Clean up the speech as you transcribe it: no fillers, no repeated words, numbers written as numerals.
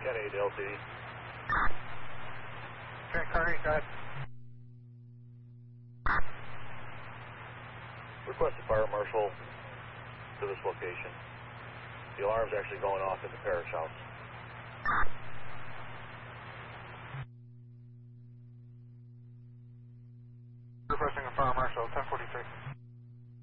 Got 8 LTD. Okay, car 8, go ahead. Request a fire marshal to this location. The alarm's actually going off in the parish house. Requesting a fire marshal, 1043.